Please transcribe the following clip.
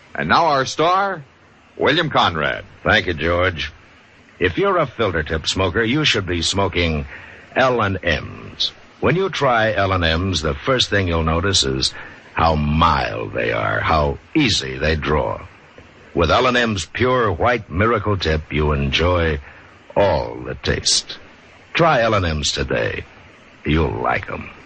And now our star, William Conrad. Thank you, George. If you're a filter tip smoker, you should be smoking L&M's. When you try L&M's, the first thing you'll notice is how mild they are, how easy they draw. With L&M's pure white miracle tip, you enjoy all the taste. Try L&M's today. You'll like them.